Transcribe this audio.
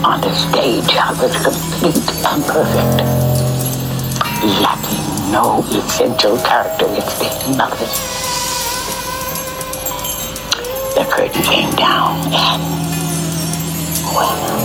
on the stage. I was complete and perfect, lacking no essential characteristic, nothing. The curtain came down and, well,